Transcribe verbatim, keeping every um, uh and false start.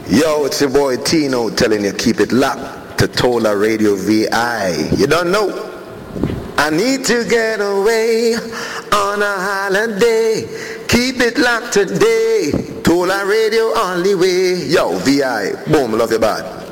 Yo, it's your boy Tino telling you keep it locked to Tola Radio V I. You don't know. I need to get away on a holiday. Keep it locked today. Tola Radio only way. Yo, V I. Boom, love you bad.